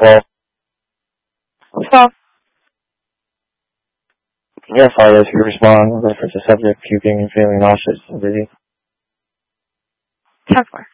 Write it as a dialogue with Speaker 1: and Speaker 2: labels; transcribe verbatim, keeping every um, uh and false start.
Speaker 1: twelve.
Speaker 2: twelve.
Speaker 1: Yes, all those who respond reference the subject puking and feeling nauseous and dizzy.
Speaker 2: ten four.